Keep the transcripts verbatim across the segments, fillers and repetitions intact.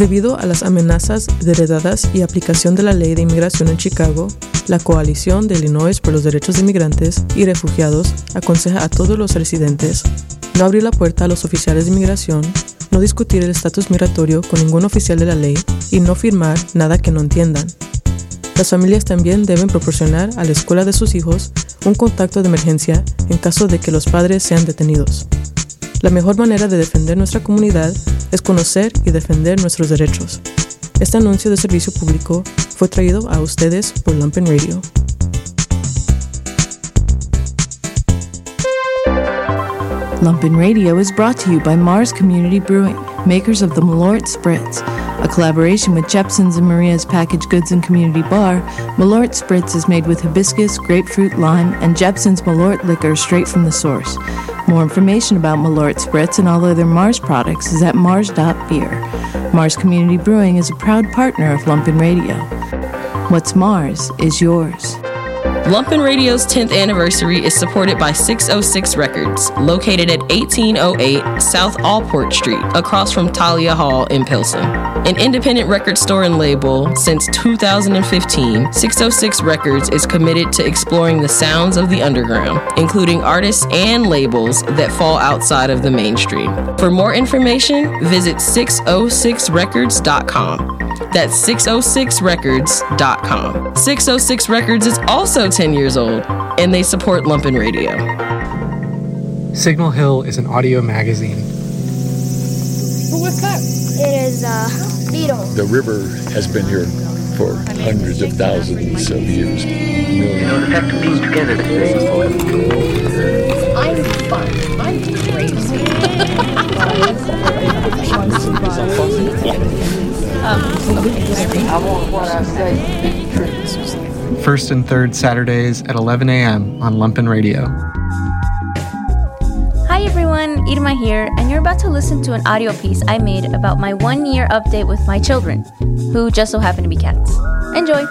Debido a las amenazas heredadas y aplicación de la Ley de Inmigración en Chicago, la Coalición de Illinois por los Derechos de Inmigrantes y Refugiados aconseja a todos los residentes no abrir la puerta a los oficiales de inmigración, no discutir el estatus migratorio con ningún oficial de la ley y no firmar nada que no entiendan. Las familias también deben proporcionar a la escuela de sus hijos un contacto de emergencia en caso de que los padres sean detenidos. La mejor manera de defender nuestra comunidad es conocer y defender nuestros derechos. Este anuncio de servicio público fue traído a ustedes por Lumpen Radio. Lumpen Radio is brought to you by Mars Community Brewing, makers of the Malort Spritz. A collaboration with Jepson's and Maria's Packaged Goods and Community Bar, Malort Spritz is made with hibiscus, grapefruit, lime, and Jepson's Malort liquor straight from the source. More information about Malort Spritz and all other Mars products is at mars dot beer. Mars Community Brewing is a proud partner of Lumpen Radio. What's Mars is yours. Lumpen Radio's tenth anniversary is supported by six oh six Records, located at eighteen oh eight South Allport Street, across from Talia Hall in Pilsen. An independent record store and label since two thousand fifteen, six oh six Records is committed to exploring the sounds of the underground, including artists and labels that fall outside of the mainstream. For more information, visit six oh six records dot com. That's six oh six records dot com. six oh six Records is also ten years old, and they support Lumpen Radio. Signal Hill is an audio magazine. What's that? It is a beetle. The river has been here for hundreds of thousands of years. You know, the fact of being together today. I'm fun. I'm crazy. I want what I say. First and third Saturdays at eleven a.m. on Lumpen Radio. Hi everyone, Irma here, and you're about to listen to an audio piece I made about my one-year update with my children, who just so happen to be cats. Enjoy!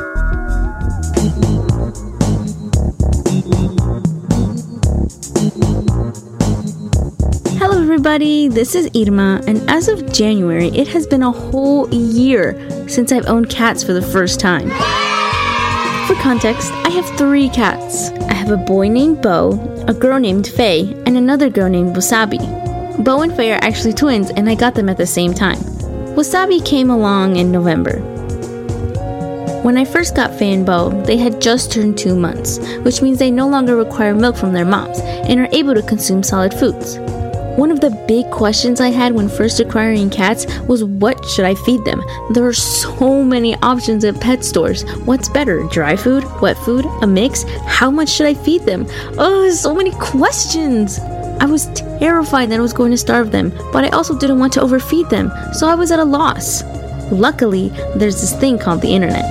Hello everybody, this is Irma, and as of January, it has been a whole year since I've owned cats for the first time. For context, I have three cats. I have a boy named Bo, a girl named Faye, and another girl named Wasabi. Bo and Faye are actually twins, and I got them at the same time. Wasabi came along in November. When I first got Faye and Bo, they had just turned two months, which means they no longer require milk from their moms and are able to consume solid foods. One of the big questions I had when first acquiring cats was what should I feed them? There are so many options at pet stores. What's better, dry food, wet food, a mix? How much should I feed them? Oh, so many questions! I was terrified that I was going to starve them, but I also didn't want to overfeed them, so I was at a loss. Luckily, there's this thing called the internet.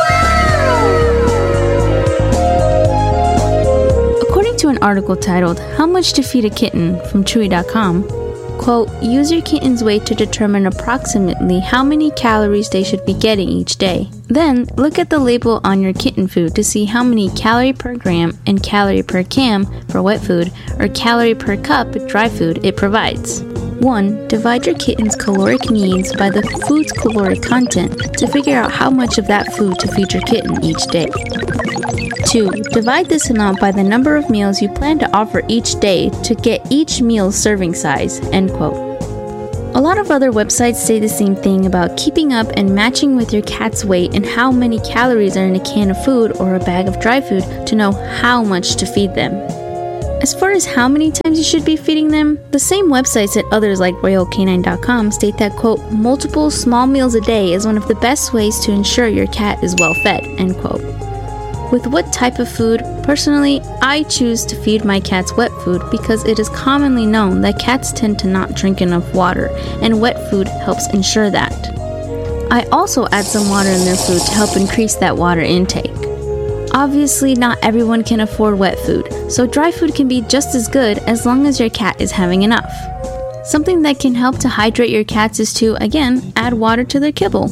According to an article titled, How Much to Feed a Kitten from Chewy dot com, quote, use your kitten's weight to determine approximately how many calories they should be getting each day. Then, look at the label on your kitten food to see how many calorie per gram and calorie per cam for wet food or calorie per cup dry food it provides. one. Divide your kitten's caloric needs by the food's caloric content to figure out how much of that food to feed your kitten each day. two. Divide this amount by the number of meals you plan to offer each day to get each meal's serving size, end quote. A lot of other websites say the same thing about keeping up and matching with your cat's weight and how many calories are in a can of food or a bag of dry food to know how much to feed them. As far as how many times you should be feeding them, the same websites at others like royal canine dot com state that, quote, multiple small meals a day is one of the best ways to ensure your cat is well fed, end quote. With what type of food? Personally, I choose to feed my cats wet food because it is commonly known that cats tend to not drink enough water, and wet food helps ensure that. I also add some water in their food to help increase that water intake. Obviously, not everyone can afford wet food, so dry food can be just as good as long as your cat is having enough. Something that can help to hydrate your cats is to, again, add water to their kibble.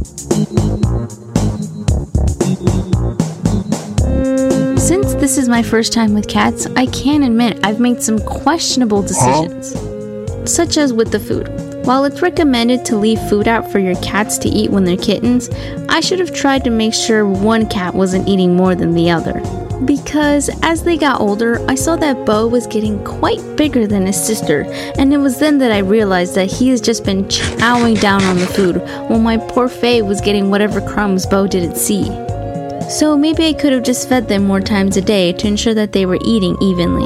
Since this is my first time with cats, I can admit I've made some questionable decisions. Huh? Such as with the food. While it's recommended to leave food out for your cats to eat when they're kittens, I should have tried to make sure one cat wasn't eating more than the other. Because as they got older, I saw that Bo was getting quite bigger than his sister, and it was then that I realized that he has just been chowing down on the food, while my poor Faye was getting whatever crumbs Bo didn't see. So maybe I could have just fed them more times a day to ensure that they were eating evenly.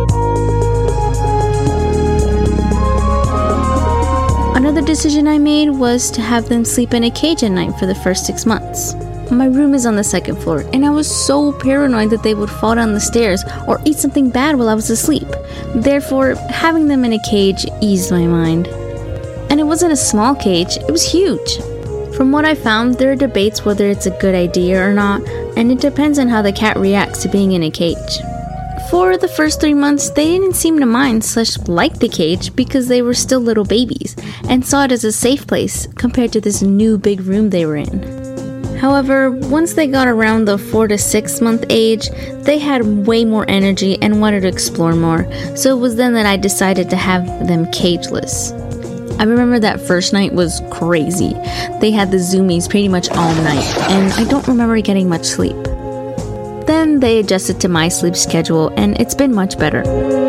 Another decision I made was to have them sleep in a cage at night for the first six months. My room is on the second floor, and I was so paranoid that they would fall down the stairs or eat something bad while I was asleep. Therefore, having them in a cage eased my mind. And it wasn't a small cage, it was huge. From what I found, there are debates whether it's a good idea or not, and it depends on how the cat reacts to being in a cage. For the first three months, they didn't seem to mind slash like the cage because they were still little babies, and saw it as a safe place compared to this new big room they were in. However, once they got around the four to six month age, they had way more energy and wanted to explore more, so it was then that I decided to have them cageless. I remember that first night was crazy. They had the zoomies pretty much all night, and I don't remember getting much sleep. Then they adjusted to my sleep schedule, and it's been much better.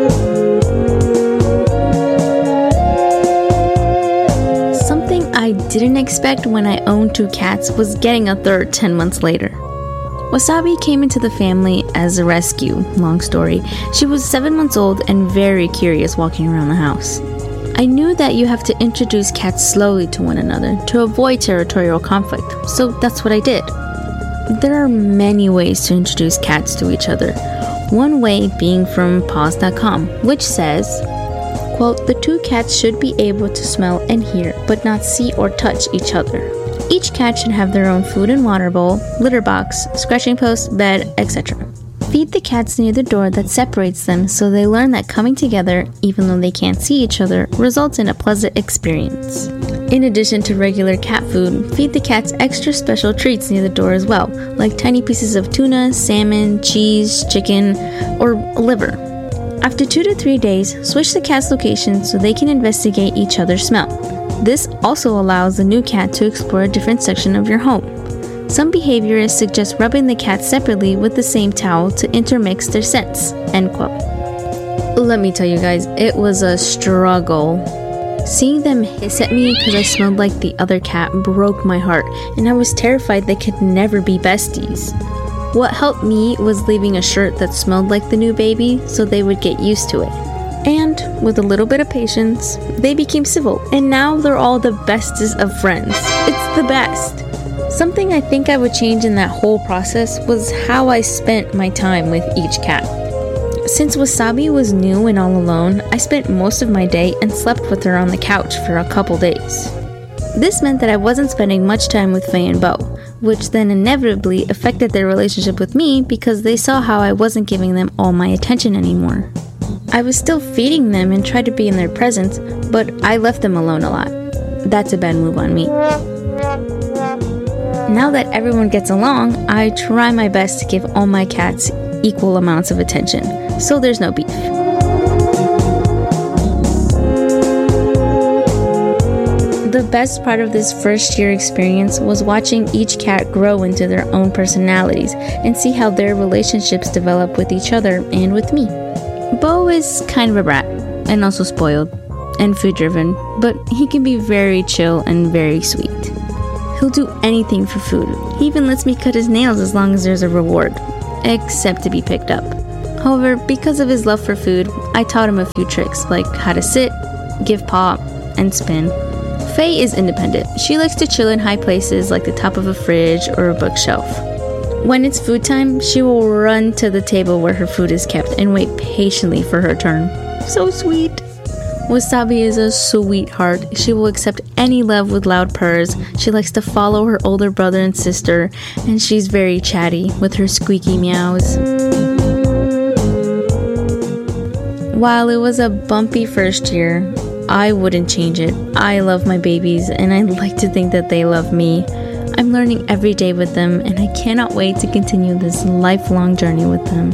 I didn't expect when I owned two cats was getting a third ten months later. Wasabi came into the family as a rescue, long story. She was seven months old and very curious walking around the house. I knew that you have to introduce cats slowly to one another to avoid territorial conflict, so that's what I did. There are many ways to introduce cats to each other. One way being from paws dot com, which says, quote, the two cats should be able to smell and hear, but not see or touch each other. Each cat should have their own food and water bowl, litter box, scratching post, bed, et cetera. Feed the cats near the door that separates them so they learn that coming together, even though they can't see each other, results in a pleasant experience. In addition to regular cat food, feed the cats extra special treats near the door as well, like tiny pieces of tuna, salmon, cheese, chicken, or liver. After two to three days, switch the cat's location so they can investigate each other's smell. This also allows the new cat to explore a different section of your home. Some behaviorists suggest rubbing the cats separately with the same towel to intermix their scents. End quote. Let me tell you guys, it was a struggle. Seeing them hiss at me because I smelled like the other cat broke my heart, and I was terrified they could never be besties. What helped me was leaving a shirt that smelled like the new baby so they would get used to it. And with a little bit of patience, they became civil, and now they're all the bestest of friends. It's the best. Something I think I would change in that whole process was how I spent my time with each cat. Since Wasabi was new and all alone, I spent most of my day and slept with her on the couch for a couple days. This meant that I wasn't spending much time with Faye and Bo, which then inevitably affected their relationship with me because they saw how I wasn't giving them all my attention anymore. I was still feeding them and tried to be in their presence, but I left them alone a lot. That's a bad move on me. Now that everyone gets along, I try my best to give all my cats equal amounts of attention, so there's no beef. The best part of this first year experience was watching each cat grow into their own personalities and see how their relationships develop with each other and with me. Bo is kind of a brat and also spoiled and food driven, but he can be very chill and very sweet. He'll do anything for food. He even lets me cut his nails as long as there's a reward, except to be picked up. However, because of his love for food, I taught him a few tricks like how to sit, give paw, and spin. Faye is independent. She likes to chill in high places like the top of a fridge or a bookshelf. When it's food time, she will run to the table where her food is kept and wait patiently for her turn. So sweet. Wasabi is a sweetheart. She will accept any love with loud purrs. She likes to follow her older brother and sister, and she's very chatty with her squeaky meows. While it was a bumpy first year, I wouldn't change it. I love my babies, and I like to think that they love me. I'm learning every day with them, and I cannot wait to continue this lifelong journey with them.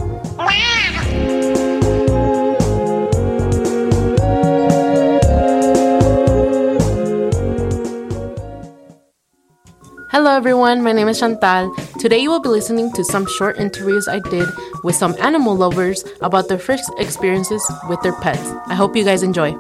Hello everyone, my name is Chantal. Today you will be listening to some short interviews I did with some animal lovers about their first experiences with their pets. I hope you guys enjoy.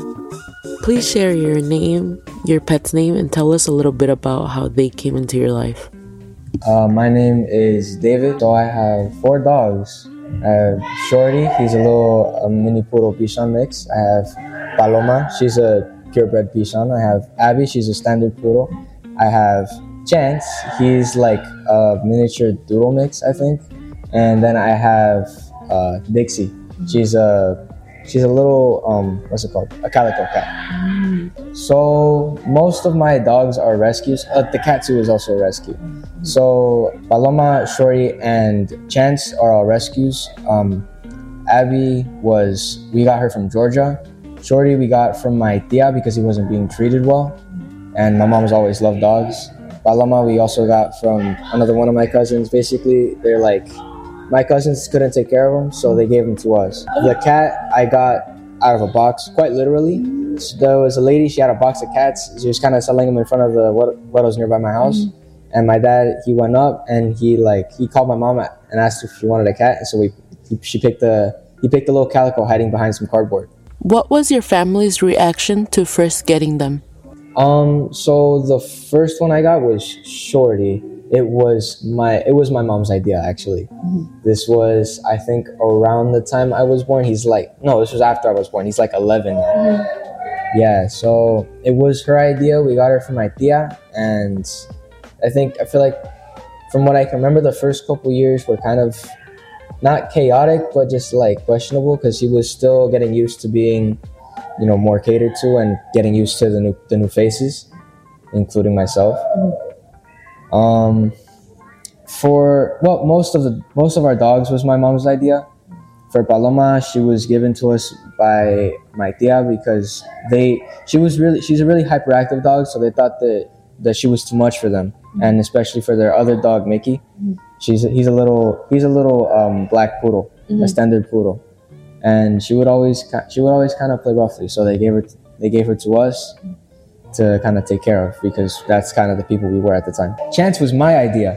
Please share your name, your pet's name, and tell us a little bit about how they came into your life. Uh, my name is David. So I have four dogs. I have Shorty, he's a little a mini poodle Bichon mix. I have Paloma, she's a purebred Bichon. I have Abby, she's a standard poodle. I have Chance, he's like a miniature doodle mix, I think. And then I have uh, Dixie, she's a she's a little um, what's it called? A calico cat. Mm. So most of my dogs are rescues. Uh, the cat too is also a rescue. So Paloma, Shorty, and Chance are all rescues. Um, Abby was we got her from Georgia. Shorty we got from my tia because he wasn't being treated well, and my mom's always loved dogs. Paloma we also got from another one of my cousins. Basically, they're like, my cousins couldn't take care of him, so they gave him to us. The cat I got out of a box, quite literally. There was a lady, she had a box of cats. She was kind of selling them in front of the Weddles nearby my house. Mm-hmm. And my dad, he went up and he like, he called my mom and asked if she wanted a cat. And so we, he, she picked the, he picked the little calico hiding behind some cardboard. What was your family's reaction to first getting them? Um, so the first one I got was Shorty. It was my it was my mom's idea, actually. Mm-hmm. This was, I think, around the time I was born. He's like, no, this was after I was born. He's like eleven now. Mm-hmm. Yeah, so it was her idea. We got her from my tia, and I think, I feel like, from what I can remember, the first couple years were kind of not chaotic, but just like questionable, because he was still getting used to being, you know, more catered to and getting used to the new the new faces, including myself. Mm-hmm. Um, for, well, most of the, most of our dogs was my mom's idea. For Paloma, she was given to us by my tia because they, she was really, she's a really hyperactive dog. So they thought that, that she was too much for them. And especially for their other dog, Mickey. She's, he's a little, he's a little, um, black poodle, mm-hmm. a standard poodle. And she would always, she would always kind of play roughly. So they gave her, they gave her to us to kind of take care of, because that's kind of the people we were at the time. Chance was my idea.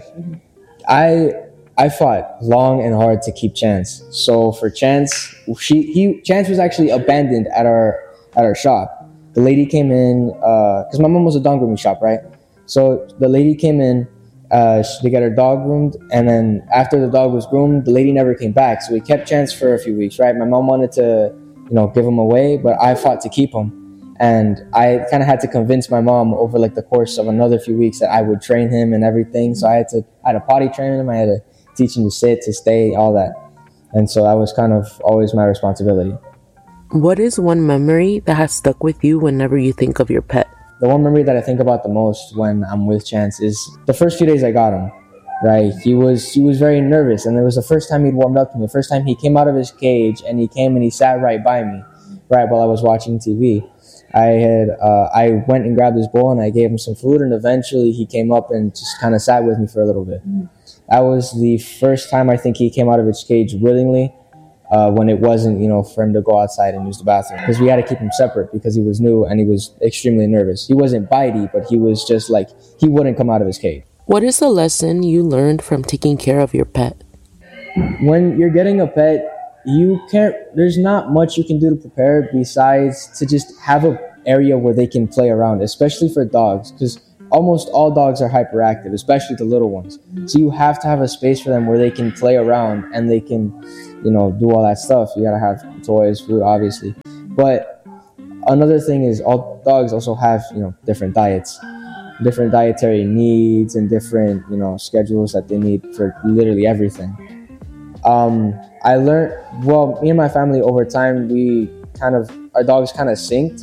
I I fought long and hard to keep Chance. So for Chance, she he Chance was actually abandoned at our at our shop. The lady came in because uh, my mom was a dog grooming shop, right? So the lady came in uh, to get her dog groomed, and then after the dog was groomed, the lady never came back. So we kept Chance for a few weeks, right? My mom wanted to, you know, give him away, but I fought to keep him. And I kind of had to convince my mom over like the course of another few weeks that I would train him and everything. So I had to, I had to potty train him. I had to teach him to sit, to stay, all that. And so that was kind of always my responsibility. What is one memory that has stuck with you whenever you think of your pet? The one memory that I think about the most when I'm with Chance is the first few days I got him, right? He was, he was very nervous, and it was the first time he'd warmed up to me. The first time he came out of his cage and he came and he sat right by me, right while I was watching T V. I had uh, I went and grabbed his bowl and I gave him some food, and eventually he came up and just kind of sat with me for a little bit. Mm-hmm. That was the first time I think he came out of his cage willingly, uh, when it wasn't, you know, for him to go outside and use the bathroom, because we had to keep him separate because he was new and he was extremely nervous. He wasn't bitey, but he was just like, he wouldn't come out of his cage. What is the lesson you learned from taking care of your pet? When you're getting a pet, you can't, there's not much you can do to prepare besides to just have an area where they can play around, especially for dogs, because almost all dogs are hyperactive, especially the little ones. So you have to have a space for them where they can play around and they can, you know, do all that stuff. You gotta have toys, food, obviously. But another thing is all dogs also have, you know, different diets, different dietary needs and different, you know, schedules that they need for literally everything. Um, I learned, well, me and my family over time, we kind of, our dogs kind of synced.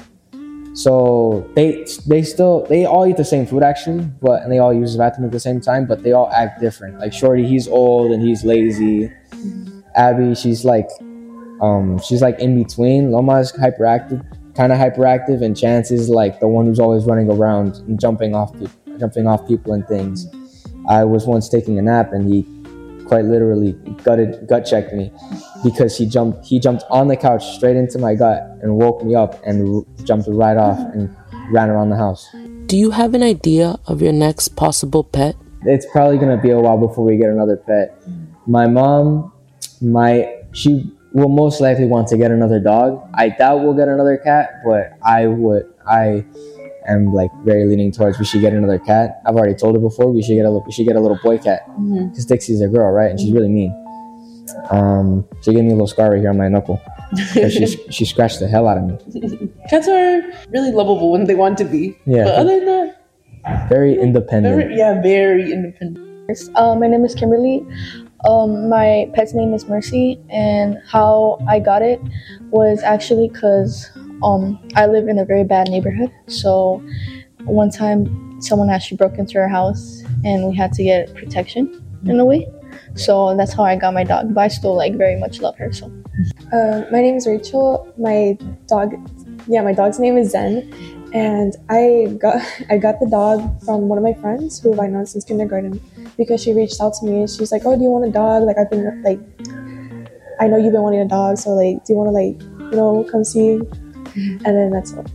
So they they still, they all eat the same food actually, but, and they all use the bathroom at the same time, but they all act different. Like Shorty, he's old and he's lazy. Abby, she's like, um, she's like in between. Loma's hyperactive, kind of hyperactive, and Chance is like the one who's always running around and jumping off, pe- jumping off people and things. I was once taking a nap and he quite literally gutted, gut checked me because he jumped he jumped on the couch straight into my gut and woke me up and r- jumped right off and ran around the house. Do you have an idea of your next possible pet? It's probably going to be a while before we get another pet. My mom might, she will most likely want to get another dog. I doubt we'll get another cat, but I would, I am like very leaning towards we should get another cat. I've already told her before we should get a, we should get a little boy cat. Because mm-hmm. Dixie's a girl, right? And she's really mean. Um, she gave me a little scar right here on my knuckle. she, she scratched the hell out of me. Cats are really lovable when they want to be. Yeah. But other than that, very independent. Very, yeah, very independent. Uh, my name is Kimberly. Um, my pet's name is Mercy, and how I got it was actually because um, I live in a very bad neighborhood. So one time someone actually broke into our house and we had to get protection in a way. So that's how I got my dog, but I still like very much love her. So uh, my name is Rachel. My dog, yeah, my dog's name is Zen, and I got I got the dog from one of my friends who I've known since kindergarten, because she reached out to me and she's like, "Oh, do you want a dog? Like I've been like, I know you've been wanting a dog, so like, do you want to like, you know, come see?" And then that's all.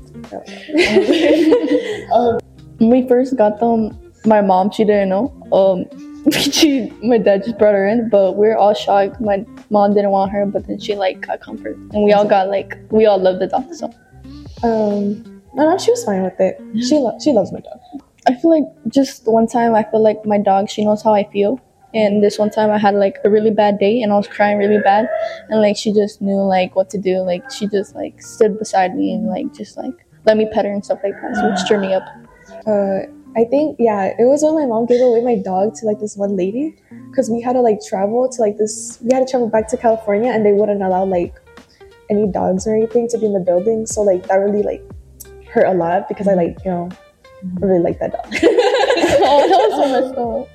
um, when we first got them, my mom, she didn't know. Um, she, my dad just brought her in, but we we're all shocked. My mom didn't want her, but then she like got comfort, and we all got like, we all loved the dog. So, um, no, no, she was fine with it. She lo- she loves my dog. I feel like just one time, I feel like my dog, she knows how I feel. And this one time I had like a really bad day and I was crying really bad, and like she just knew like what to do. Like she just like stood beside me and like just like let me pet her and stuff like that, so which cheered me up. Uh, I think, yeah, it was when my mom gave away my dog to like this one lady, because we had to like travel to like this, we had to travel back to California and they wouldn't allow like any dogs or anything to be in the building. So like that really like hurt a lot, because I like, you know, I really like that dog. Oh, that was so messed up.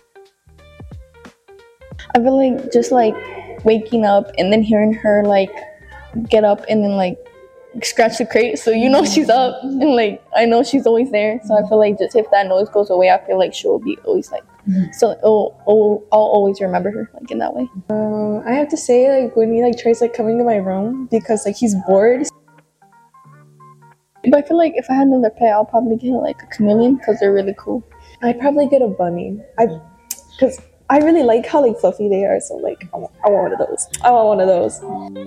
I feel like just like waking up and then hearing her like get up and then like scratch the crate, so you know she's up, and like I know she's always there. So I feel like just if that noise goes away, I feel like she'll be always like, so oh, oh I'll always remember her like in that way. Uh, I have to say, like when he like tries like coming to my room because like he's bored. But I feel like if I had another pet, I'll probably get like a chameleon, because they're really cool. I'd probably get a bunny. I, because I really like how like fluffy they are. So like I want, I want one of those. I want one of those.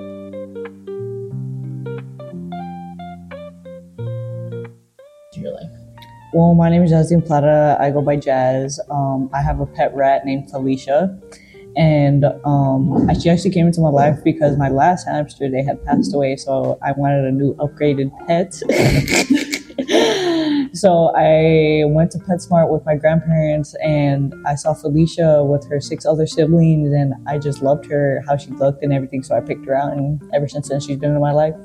Well, my name is Jasmine Plata. I go by Jazz. Um, I have a pet rat named Felicia, and um, she actually came into my life because my last hamster, they had passed away, so I wanted a new upgraded pet. So I went to PetSmart with my grandparents, and I saw Felicia with her six other siblings, and I just loved her, how she looked and everything, so I picked her out, and ever since then she's been in my life.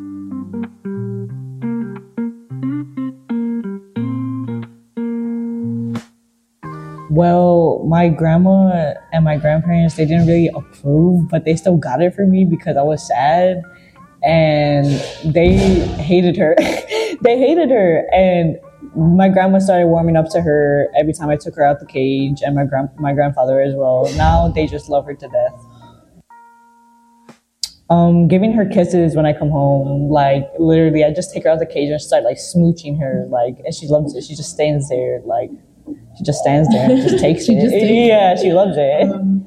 Well, my grandma and my grandparents, they didn't really approve, but they still got it for me because I was sad, and they hated her. They hated her, and my grandma started warming up to her every time I took her out the cage, and my grand my grandfather as well. Now they just love her to death. Um, giving her kisses when I come home, like literally, I just take her out the cage and start like smooching her, like, and she loves it. She just stands there, like. She just stands there and just takes she it. Just takes yeah, it. She loves it.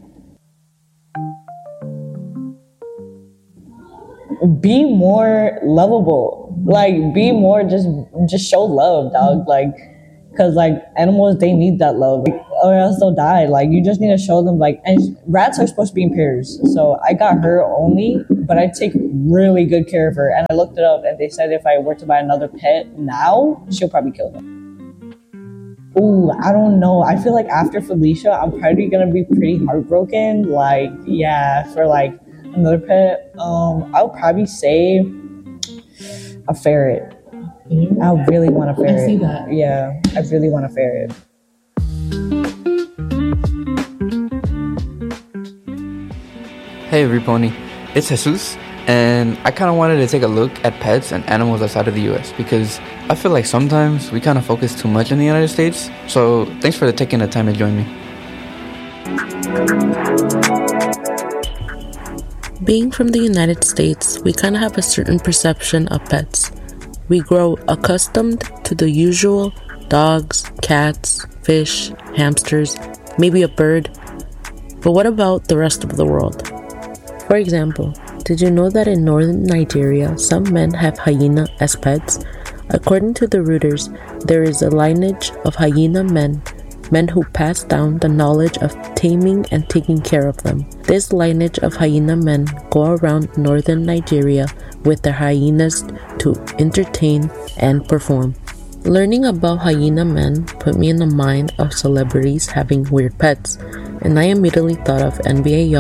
Be more lovable. Like, be more, just just show love, dog. Like, because, like, animals, they need that love. Like, or else they'll die. Like, you just need to show them, like, and rats are supposed to be in pairs. So I got her only, but I take really good care of her. And I looked it up, and they said if I were to buy another pet now, she'll probably kill them. Ooh, I don't know. I feel like after Felicia, I'm probably gonna be pretty heartbroken. Like, yeah, for like another pet. Um, I'll probably say a ferret. Mm-hmm. I really want a ferret. I see that. Yeah, I really want a ferret. Hey, Repony. It's Jesus. And I kind of wanted to take a look at pets and animals outside of the U S because I feel like sometimes we kind of focus too much in the United States. So thanks for taking the time to join me. Being from the United States, we kind of have a certain perception of pets. We grow accustomed to the usual dogs, cats, fish, hamsters, maybe a bird. But what about the rest of the world? For example, did you know that in northern Nigeria, some men have hyena as pets? According to the Reuters, there is a lineage of hyena men, men who passed down the knowledge of taming and taking care of them. This lineage of hyena men go around northern Nigeria with their hyenas to entertain and perform. Learning about hyena men put me in the mind of celebrities having weird pets, and I immediately thought of N B A